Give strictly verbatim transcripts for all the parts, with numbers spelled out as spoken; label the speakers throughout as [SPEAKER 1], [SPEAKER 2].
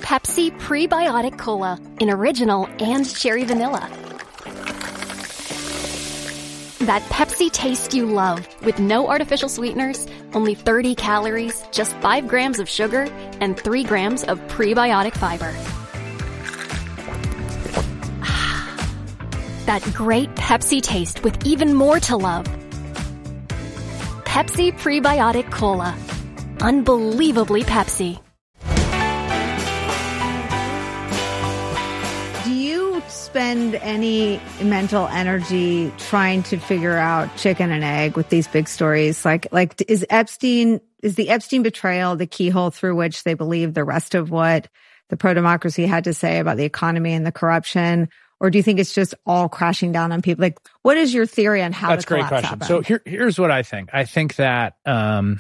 [SPEAKER 1] Pepsi Prebiotic Cola in original and cherry vanilla. That Pepsi taste you love, with no artificial sweeteners, only thirty calories, just five grams of sugar, and three grams of prebiotic fiber. That great Pepsi taste with even more to love. Pepsi Prebiotic Cola. Unbelievably Pepsi.
[SPEAKER 2] Do you spend any mental energy trying to figure out chicken and egg with these big stories? Like, like is Epstein, is the Epstein betrayal the keyhole through which they believe the rest of what the pro-democracy had to say about the economy and the corruption? Or do you think it's just all crashing down on people? Like, what is your theory on how
[SPEAKER 3] That's
[SPEAKER 2] the collapse
[SPEAKER 3] a great question.
[SPEAKER 2] happened?
[SPEAKER 3] So here, here's what I think. I think that um,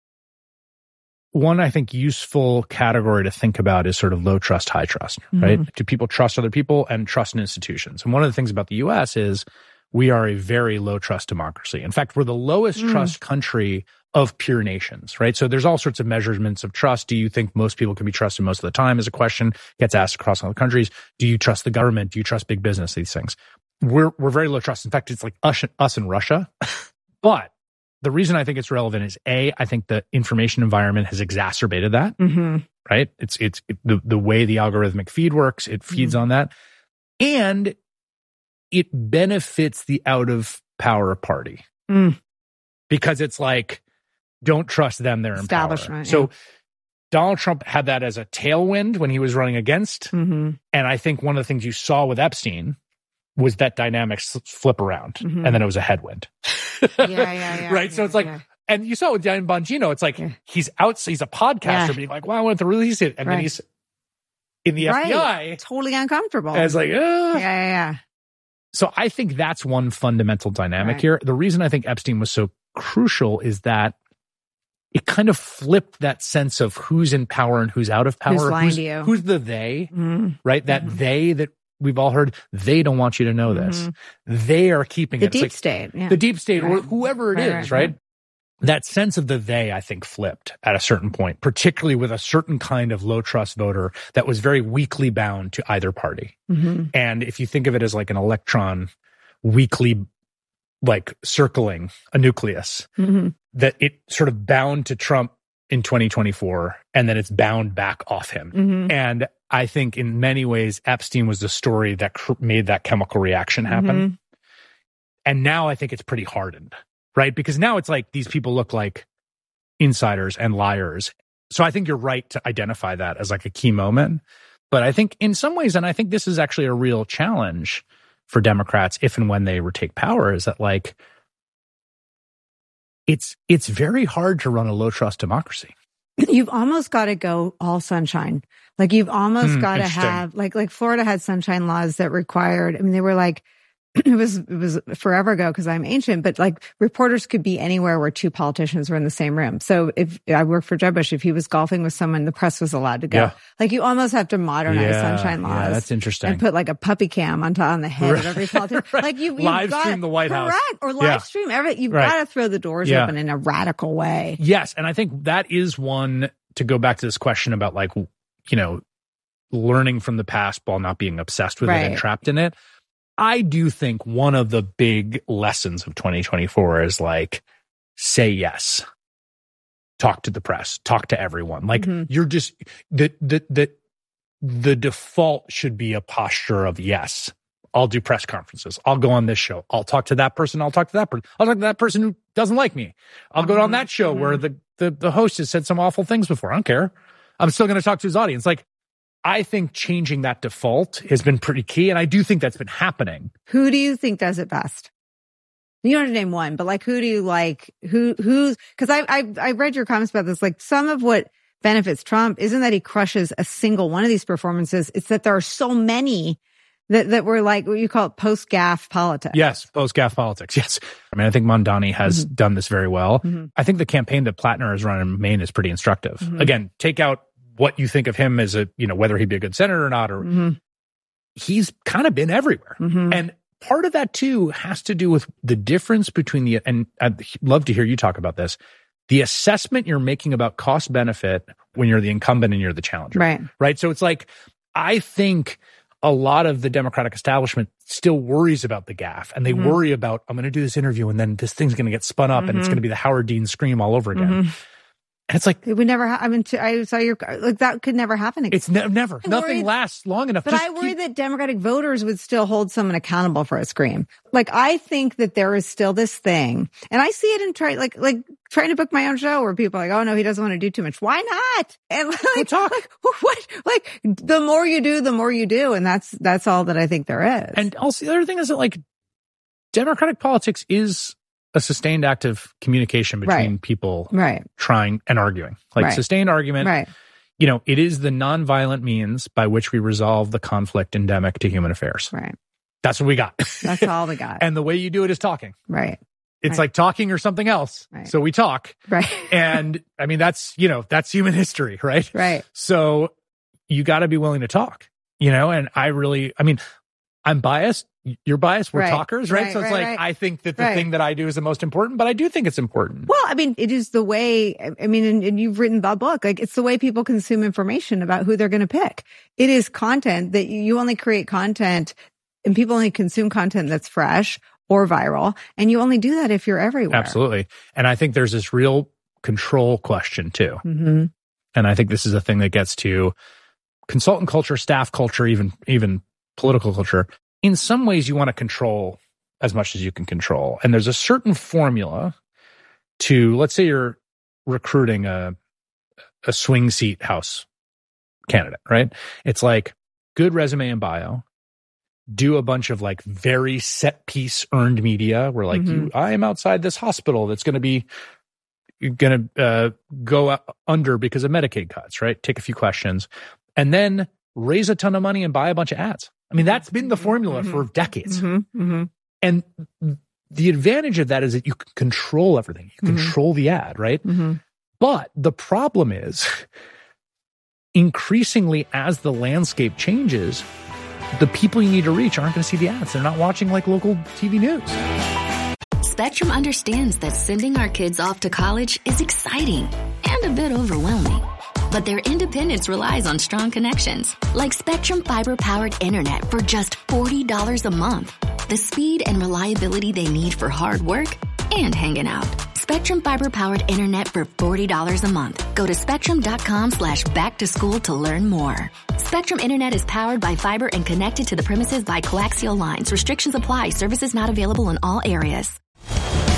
[SPEAKER 3] one, I think, useful category to think about is sort of low trust, high trust, mm-hmm. right? Do people trust other people and trust in institutions? And one of the things about the U S is we are a very low trust democracy. In fact, we're the lowest mm. trust country of peer nations, right? So there's all sorts of measurements of trust. Do you think most people can be trusted most of the time is a question, gets asked across all the countries. Do you trust the government? Do you trust big business? These things. We're, we're very low trust. In fact, it's like us, us and Russia. But the reason I think it's relevant is A, I think the information environment has exacerbated that, mm-hmm. right? It's, it's it, the, the way the algorithmic feed works, it feeds mm. on that. And it benefits the out of power party mm. because it's like, don't trust them, they're in power. Yeah. So Donald Trump had that as a tailwind when he was running against. Mm-hmm. And I think one of the things you saw with Epstein was that dynamic flip around. Mm-hmm. And then it was a headwind.
[SPEAKER 2] yeah, yeah, yeah.
[SPEAKER 3] Right?
[SPEAKER 2] Yeah,
[SPEAKER 3] so it's like, yeah. and you saw it with Dan Bongino, it's like, yeah. he's out, he's a podcaster
[SPEAKER 2] yeah.
[SPEAKER 3] being like, well, I wanted to release it. And right. then he's in the
[SPEAKER 2] right.
[SPEAKER 3] F B I.
[SPEAKER 2] Totally uncomfortable.
[SPEAKER 3] And it's like, oh.
[SPEAKER 2] Yeah, yeah, yeah.
[SPEAKER 3] So I think that's one fundamental dynamic right. here. The reason I think Epstein was so crucial is that it kind of flipped that sense of who's in power and who's out of power.
[SPEAKER 2] Who's lying
[SPEAKER 3] who's,
[SPEAKER 2] to you?
[SPEAKER 3] Who's the they,
[SPEAKER 2] mm-hmm.
[SPEAKER 3] right? That
[SPEAKER 2] mm-hmm. they
[SPEAKER 3] that we've all heard, they don't want you to know this. Mm-hmm. They are keeping
[SPEAKER 2] the
[SPEAKER 3] it.
[SPEAKER 2] deep
[SPEAKER 3] like,
[SPEAKER 2] state. Yeah.
[SPEAKER 3] The deep state,
[SPEAKER 2] right.
[SPEAKER 3] or whoever it
[SPEAKER 2] right,
[SPEAKER 3] is,
[SPEAKER 2] right,
[SPEAKER 3] right?
[SPEAKER 2] right?
[SPEAKER 3] That sense of the they, I think, flipped at a certain point, particularly with a certain kind of low trust voter that was very weakly bound to either party. Mm-hmm. And if you think of it as like an electron weakly like circling a nucleus, mm-hmm. that it sort of bound to Trump in twenty twenty-four, and then it's bound back off him. Mm-hmm. And I think in many ways, Epstein was the story that cr- made that chemical reaction happen. Mm-hmm. And now I think it's pretty hardened, right? Because now it's like these people look like insiders and liars. So I think you're right to identify that as like a key moment. But I think in some ways, and I think this is actually a real challenge for Democrats if and when they retake power, is that like, It's it's very hard to run a low trust democracy.
[SPEAKER 2] You've almost got to go all sunshine. Like you've almost mm, got to have like like Florida had sunshine laws that required. I mean, they were like it was it was forever ago because I'm ancient, but like reporters could be anywhere where two politicians were in the same room. So if I worked for Jeb Bush, if he was golfing with someone, the press was allowed to go. Yeah. Like you almost have to modernize
[SPEAKER 3] yeah,
[SPEAKER 2] sunshine laws.
[SPEAKER 3] Yeah, that's interesting.
[SPEAKER 2] And put like a puppy cam on on the head
[SPEAKER 3] right.
[SPEAKER 2] of every politician.
[SPEAKER 3] right.
[SPEAKER 2] Like you, you've
[SPEAKER 3] live
[SPEAKER 2] got,
[SPEAKER 3] stream the White
[SPEAKER 2] correct,
[SPEAKER 3] House,
[SPEAKER 2] or live
[SPEAKER 3] yeah.
[SPEAKER 2] stream everything. You've
[SPEAKER 3] right.
[SPEAKER 2] got to throw the doors
[SPEAKER 3] yeah.
[SPEAKER 2] open in a radical way.
[SPEAKER 3] Yes, and I think that is one to go back to this question about like you know learning from the past while not being obsessed with
[SPEAKER 2] right.
[SPEAKER 3] it and trapped in it. I do think one of the big lessons of twenty twenty-four is like, say yes, talk to the press, talk to everyone. Like mm-hmm. you're just, the, the, the, the default should be a posture of yes, I'll do press conferences. I'll go on this show. I'll talk to that person. I'll talk to that person. I'll talk to that person who doesn't like me. I'll mm-hmm. go on that show mm-hmm. where the, the, the host has said some awful things before. I don't care. I'm still going to talk to his audience. Like, I think changing that default has been pretty key, and I do think that's been happening.
[SPEAKER 2] Who do you think does it best? You don't have to name one, but like, who do you like? Who, who's, because I, I, I read your comments about this. Like, some of what benefits Trump isn't that he crushes a single one of these performances. It's that there are so many that, that were like what you call it post-gaffe politics.
[SPEAKER 3] Yes, post-gaffe politics. Yes. I mean, I think Mondani has mm-hmm. done this very well. Mm-hmm. I think the campaign that Plattner has run in Maine is pretty instructive. Mm-hmm. Again, take out what you think of him as a, you know, whether he'd be a good senator or not, or mm-hmm. he's kind of been everywhere. Mm-hmm. And part of that too has to do with the difference between the, and I'd love to hear you talk about this, the assessment you're making about cost benefit when you're the incumbent and you're the challenger.
[SPEAKER 2] Right.
[SPEAKER 3] Right. So it's like, I think a lot of the Democratic establishment still worries about the gaffe, and they mm-hmm. worry about, I'm going to do this interview and then this thing's going to get spun up mm-hmm. and it's going to be the Howard Dean scream all over again. Mm-hmm. And it's like,
[SPEAKER 2] it would never ha- I mean, I saw your, like that could never happen again.
[SPEAKER 3] It's ne- never,
[SPEAKER 2] I'm
[SPEAKER 3] nothing
[SPEAKER 2] worried,
[SPEAKER 3] lasts long enough.
[SPEAKER 2] But
[SPEAKER 3] Just
[SPEAKER 2] I worry
[SPEAKER 3] keep-
[SPEAKER 2] that Democratic voters would still hold someone accountable for a scream. Like, I think that there is still this thing, and I see it in try, like, like trying to book my own show where people are like, oh no, he doesn't want to do too much. Why not? And like,
[SPEAKER 3] we'll talk.
[SPEAKER 2] Like, what? Like, the more you do, the more you do. And that's, that's all that I think there is.
[SPEAKER 3] And also the other thing is that like Democratic politics is a sustained act of communication between
[SPEAKER 2] right.
[SPEAKER 3] people
[SPEAKER 2] right.
[SPEAKER 3] trying and arguing. Like
[SPEAKER 2] right.
[SPEAKER 3] sustained argument.
[SPEAKER 2] Right.
[SPEAKER 3] You know, it is the nonviolent means by which we resolve the conflict endemic to human affairs.
[SPEAKER 2] Right.
[SPEAKER 3] That's what we got.
[SPEAKER 2] That's all we got.
[SPEAKER 3] And the way you do it is talking.
[SPEAKER 2] Right.
[SPEAKER 3] It's
[SPEAKER 2] right.
[SPEAKER 3] like talking or something else.
[SPEAKER 2] Right.
[SPEAKER 3] So we talk.
[SPEAKER 2] Right.
[SPEAKER 3] And I mean, that's, you know, that's human history, right?
[SPEAKER 2] Right.
[SPEAKER 3] So you got to be willing to talk, you know, and I really, I mean, I'm biased. You're biased. We're
[SPEAKER 2] right.
[SPEAKER 3] talkers, right?
[SPEAKER 2] right
[SPEAKER 3] so it's
[SPEAKER 2] right,
[SPEAKER 3] like,
[SPEAKER 2] right.
[SPEAKER 3] I think that the
[SPEAKER 2] right.
[SPEAKER 3] thing that I do is the most important, but I do think it's important.
[SPEAKER 2] Well, I mean, it is the way, I mean, and, and you've written the book, like it's the way people consume information about who they're going to pick. It is content that you only create content and people only consume content that's fresh or viral. And you only do that if you're everywhere.
[SPEAKER 3] Absolutely. And I think there's this real control question too.
[SPEAKER 2] Mm-hmm.
[SPEAKER 3] And I think this is a thing that gets to consultant culture, staff culture, even, even political culture. In some ways, you want to control as much as you can control. And there's a certain formula to, let's say you're recruiting a, a swing seat House candidate, right? It's like good resume and bio, do a bunch of like very set piece earned media where like, mm-hmm. you, I am outside this hospital that's going to be going to uh, go under because of Medicaid cuts, right? Take a few questions and then raise a ton of money and buy a bunch of ads. I mean, that's been the formula mm-hmm. for decades.
[SPEAKER 2] Mm-hmm. Mm-hmm.
[SPEAKER 3] And the advantage of that is that you can control everything. You
[SPEAKER 2] mm-hmm.
[SPEAKER 3] control the ad, right?
[SPEAKER 2] Mm-hmm.
[SPEAKER 3] But the problem is increasingly as the landscape changes, the people you need to reach aren't going to see the ads. They're not watching like local T V news.
[SPEAKER 4] Spectrum understands that sending our kids off to college is exciting and a bit overwhelming. But their independence relies on strong connections, like Spectrum fiber-powered internet for just forty dollars a month. The speed and reliability they need for hard work and hanging out. Spectrum fiber-powered internet for forty dollars a month. Go to spectrum.com slash back to school to learn more. Spectrum internet is powered by fiber and connected to the premises by coaxial lines. Restrictions apply. Services not available in all areas.